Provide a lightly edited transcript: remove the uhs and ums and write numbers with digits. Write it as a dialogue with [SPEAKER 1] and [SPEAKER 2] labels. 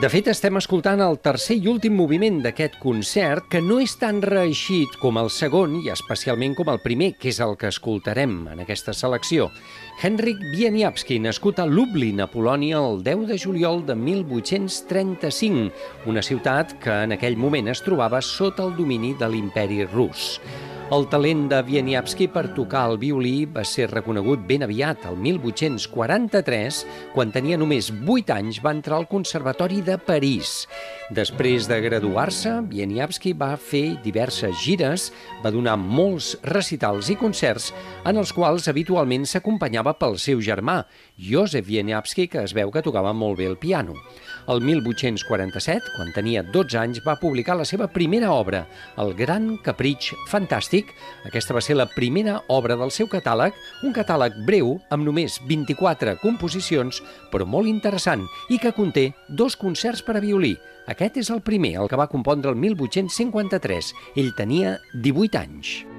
[SPEAKER 1] De fet, estem escoltant el tercer i últim moviment d'aquest concert, que no és tan reeixit com el segon i especialment com el primer, que és el que escoltarem en aquesta selecció. Henryk Wieniawski, nascut a Lublin, a Polònia, el 10 de juliol de 1835, una ciutat que en aquell moment es trobava sota el domini de l'imperi rus. El talent de Wieniawski per tocar el violí va ser reconegut ben aviat. El 1843, quan tenia només 8 anys, va entrar al Conservatori de París. Després de graduar-se, Wieniawski va fer diverses gires, va donar molts recitals i concerts en els quals habitualment s'acompanyava pel seu germà, Józef Wieniawski, que es veu que tocava molt bé el piano. El 1847, quan tenia 12 anys, va publicar la seva primera obra, El Gran Capritx Fantàstic. Aquesta va ser la primera obra del seu catàleg, un catàleg breu amb només 24 composicions, però molt interessant, i que conté 2 concerts per a violí. Aquest és el primer, el que va compondre el 1853. Ell tenia 18 anys.